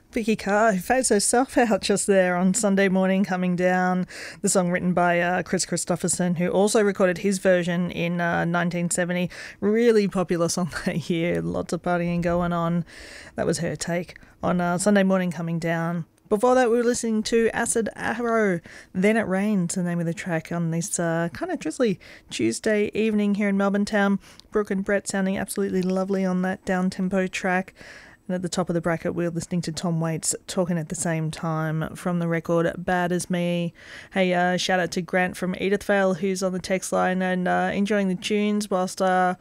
Vicky Carr, who phased herself out just there on Sunday Morning Coming Down, the song written by Chris Christopherson, who also recorded his version in 1970. Really popular song that year, lots of partying going on. That was her take on Sunday Morning Coming Down. Before that, we were listening to Acid Arrow, Then It Rains, the name of the track on this kind of drizzly Tuesday evening here in Melbourne town. Brooke and Brett sounding absolutely lovely on that down-tempo track. And at the top of the bracket, we're listening to Tom Waits talking at the same time from the record Bad As Me. Hey, shout out to Grant from Edithvale, who's on the text line and enjoying the tunes whilst about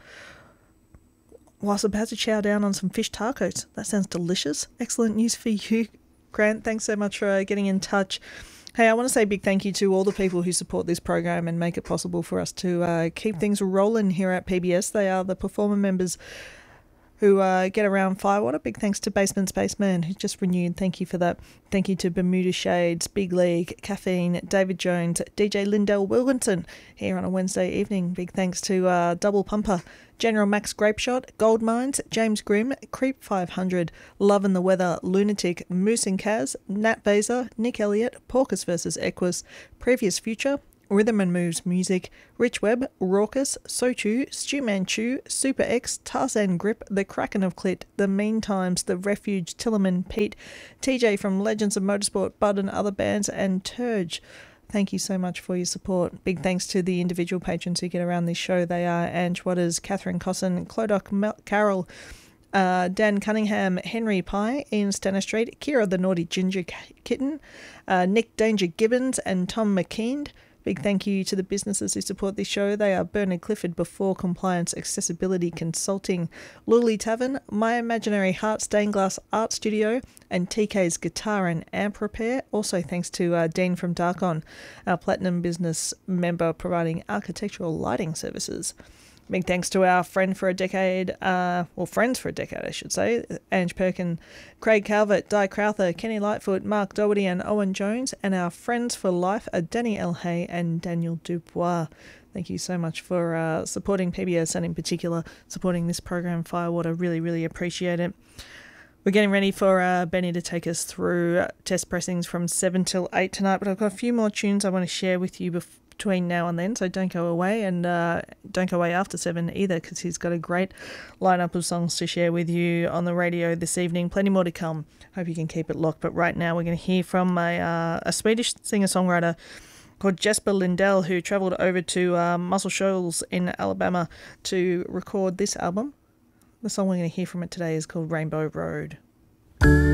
to chow down on some fish tacos. That sounds delicious. Excellent news for you, Grant. Thanks so much for getting in touch. Hey, I want to say a big thank you to all the people who support this program and make it possible for us to keep things rolling here at PBS. They are the performer members who get around Firewater. Big thanks to Basement Spaceman, who just renewed. Thank you for that. Thank you to Bermuda Shades, Big League, Caffeine, David Jones, DJ Lindell Wilkinson here on a Wednesday evening. Big thanks to Double Pumper, General Max Grapeshot, Gold Mines, James Grimm, Creep 500, Love and the Weather, Lunatic, Moose and Kaz, Nat Baser, Nick Elliott, Porkus vs. Equus, Previous Future, Rhythm and Moves Music, Rich Webb, Raucus, Sochu, Stu Manchu, Super X, Tarzan Grip, The Kraken of Clit, The Mean Times, The Refuge, Tillerman, Pete, TJ from Legends of Motorsport, Bud and other bands, and Turge. Thank you so much for your support. Big thanks to the individual patrons who get around this show. They are Ange Waters, Catherine Cosson, Clodoc Carroll, Dan Cunningham, Henry Pye, Ian Stanistreet, Kira the Naughty Ginger Kitten, Nick Danger Gibbons, and Tom McKean. Big thank you to the businesses who support this show. They are Bernard Clifford, Before Compliance Accessibility Consulting, Luli Tavern, My Imaginary Heart Stained Glass Art Studio, and TK's Guitar and Amp Repair. Also thanks to Dean from Darkon, our Platinum Business member providing architectural lighting services. Big thanks to our friend for a decade, friends for a decade, I should say, Ange Perkin, Craig Calvert, Di Crowther, Kenny Lightfoot, Mark Doherty and Owen Jones, and our friends for life are Danny L. Hay and Daniel Dubois. Thank you so much for supporting PBS and in particular supporting this program, Firewater. Really, really appreciate it. We're getting ready for Benny to take us through test pressings from 7 till 8 tonight, but I've got a few more tunes I want to share with you between now and then, so don't go away, and don't go away after 7 either, because he's got a great lineup of songs to share with you on the radio this evening. Plenty more to come. Hope you can keep it locked. But right now we're going to hear from a Swedish singer-songwriter called Jesper Lindell, who travelled over to Muscle Shoals in Alabama to record this album. The song we're going to hear from it today is called Rainbow Road.